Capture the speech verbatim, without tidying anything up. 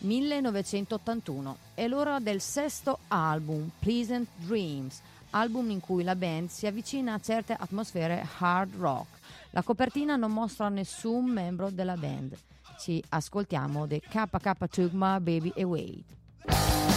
millenovecentottantuno. È l'ora del sesto album, Pleasant Dreams, album in cui la band si avvicina a certe atmosfere hard rock. La copertina non mostra nessun membro della band. Ci ascoltiamo The K K Took My Baby Away.